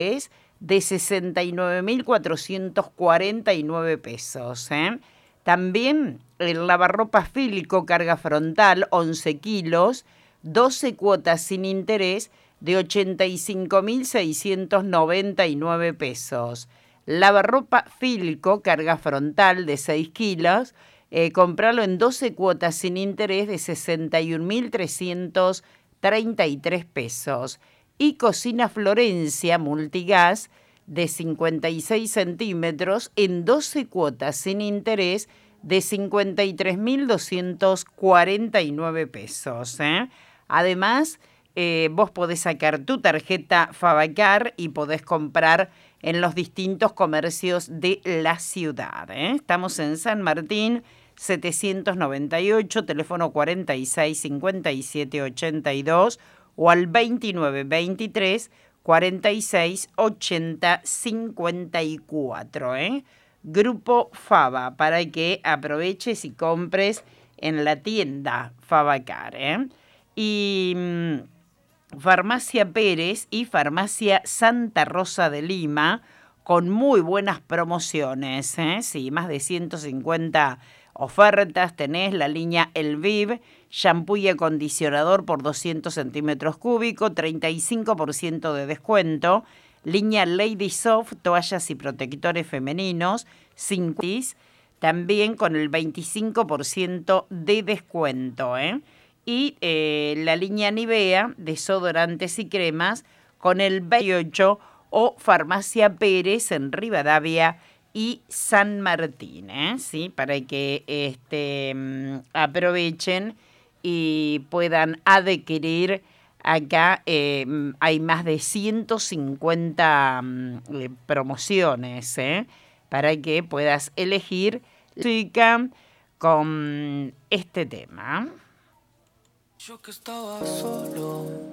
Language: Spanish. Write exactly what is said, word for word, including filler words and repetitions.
es de sesenta y nueve mil cuatrocientos cuarenta y nueve pesos. ¿eh? También el lavarropas Fílico carga frontal, once kilos, doce cuotas sin interés de ochenta y cinco mil seiscientos noventa y nueve pesos. Lavarropa Fílico carga frontal de seis kilos, eh, comprarlo en doce cuotas sin interés de sesenta y un mil trescientos treinta y tres pesos. Y cocina Florencia multigas de cincuenta y seis centímetros en doce cuotas sin interés de cincuenta y tres mil doscientos cuarenta y nueve pesos. ¿eh? Además, eh, vos podés sacar tu tarjeta Favacar y podés comprar en los distintos comercios de la ciudad. ¿eh? Estamos en San Martín, setecientos noventa y ocho, teléfono cuarenta y seis cincuenta y siete ochenta y dos o al veintinueve veintitrés cuarenta y seis ochenta cincuenta y cuatro. ¿eh? Grupo Fava, para que aproveches y compres en la tienda Favacar. ¿eh? Y mmm, Farmacia Pérez y Farmacia Santa Rosa de Lima, con muy buenas promociones. ¿eh? Sí, más de ciento cincuenta ofertas. Tenés la línea Elviv, shampoo y acondicionador por doscientos centímetros cúbicos, treinta y cinco por ciento de descuento. Línea Lady Soft, toallas y protectores femeninos, cinco, también con el veinticinco por ciento de descuento. ¿eh? Y eh, la línea Nivea, desodorantes y cremas, con el veintiocho o Farmacia Pérez en Rivadavia y San Martín, ¿eh? ¿Sí? Para que este, aprovechen y puedan adquirir. Acá eh, hay más de ciento cincuenta eh, promociones, ¿eh? Para que puedas elegir música con este tema. Yo que estaba solo